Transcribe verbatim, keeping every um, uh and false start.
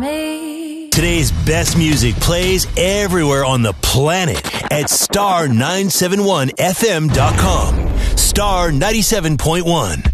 me. Today's best music plays everywhere on the planet at star nine seven one f m dot com. Star ninety-seven point one.